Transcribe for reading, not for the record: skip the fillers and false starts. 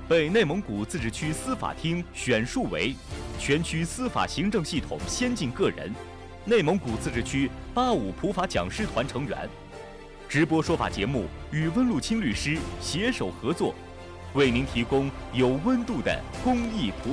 被内蒙古自治区司法厅选述为全区司法行政系统先进个人、内蒙古自治区85普法讲师团成员。直播说法节目与温路清律师携手合作，为您提供有温度的公益普